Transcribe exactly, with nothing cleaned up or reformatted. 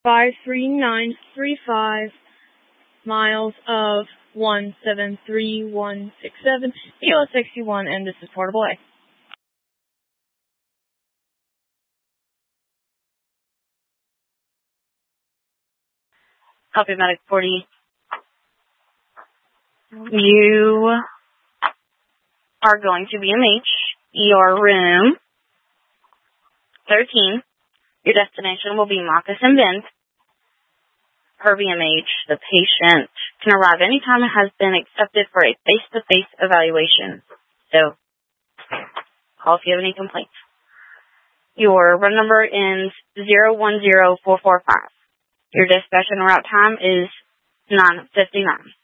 five three nine three five miles of one seven three one six seven, E L sixty-one, and this is Portable A. Copy Medic forty. You are going to B M H, your room thirteen. Your destination will be Moccasin Bend. Per B M H, the patient can arrive anytime it has been accepted for a face-to-face evaluation. So, call if you have any complaints. Your run number ends zero one zero four four five. Your dispatch and route time is nine fifty-nine.